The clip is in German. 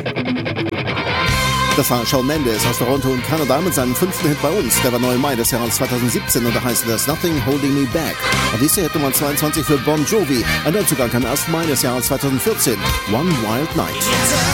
Das war Shawn Mendes aus Toronto und Kanada mit seinem 5. Hit bei uns. Der war neu im Mai des Jahres 2017 und da heißt das Nothing Holding Me Back. Und diese Hit Nummer 22 für Bon Jovi. Ein Neuzugang am 1. Mai des Jahres 2014. One Wild Night.